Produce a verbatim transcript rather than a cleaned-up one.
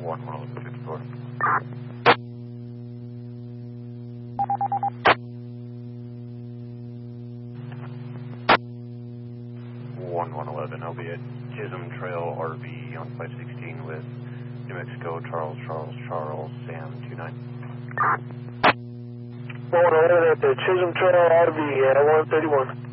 one one eleven fifty-four. one one eleven, I'll be at Chisholm Trail R V on five sixteen with New Mexico, Charles, Charles, Charles, Sam two nine. one one eleven at the Chisholm Trail R V at one thirty-one.